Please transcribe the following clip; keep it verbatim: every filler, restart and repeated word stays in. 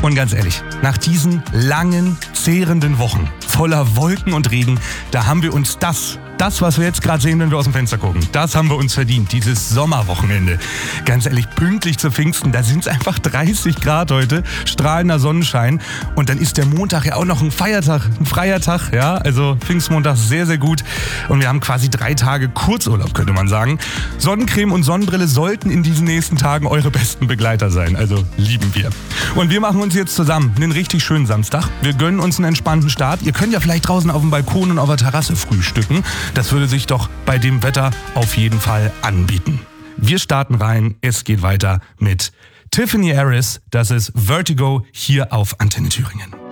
Und ganz ehrlich, nach diesen langen, zehrenden Wochen voller Wolken und Regen, da haben wir uns das, das, was wir jetzt gerade sehen, wenn wir aus dem Fenster gucken, das haben wir uns verdient, dieses Sommerwochenende. Ganz ehrlich, pünktlich zu Pfingsten, da sind es einfach dreißig Grad heute, strahlender Sonnenschein und dann ist der Montag ja auch noch ein Feiertag, ein freier Tag, ja, also Pfingstmontag sehr, sehr gut und wir haben quasi drei Tage Kurzurlaub, könnte man sagen. Sonnencreme und Sonnenbrille sollten in diesen nächsten Tagen eure besten Begleiter sein, also lieben wir. Und wir machen uns jetzt zusammen einen richtig schönen Samstag. Wir gönnen uns einen entspannten Start. Ihr könnt ja vielleicht draußen auf dem Balkon und auf der Terrasse frühstücken. Das würde sich doch bei dem Wetter auf jeden Fall anbieten. Wir starten rein. Es geht weiter mit Tiffany Harris. Das ist Vertigo hier auf Antenne Thüringen.